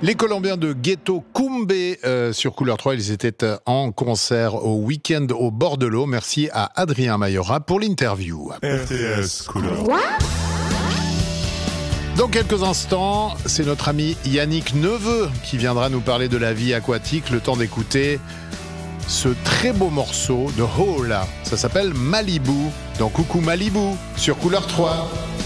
Les Colombiens de Ghetto Kumbe sur Couleur 3, ils étaient en concert au week-end au bord de l'eau. Merci à Adrien Mayora pour l'interview. RTS Couleur 3. Dans quelques instants, c'est notre ami Yannick Neveu qui viendra nous parler de la vie aquatique. Le temps d'écouter ce très beau morceau de Hola. Ça s'appelle Malibu dans Coucou Malibu sur Couleur 3.